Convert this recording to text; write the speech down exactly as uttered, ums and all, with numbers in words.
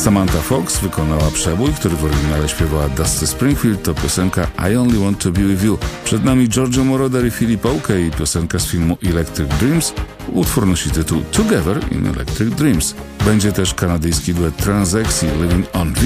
Samantha Fox wykonała przebój, który w oryginale śpiewała Dusty Springfield. To piosenka I Only Want To Be With You. Przed nami Giorgio Moroder i Philip Oakey i piosenka z filmu Electric Dreams. Utwór nosi tytuł Together in Electric Dreams. Będzie też kanadyjski duet Transexi Living On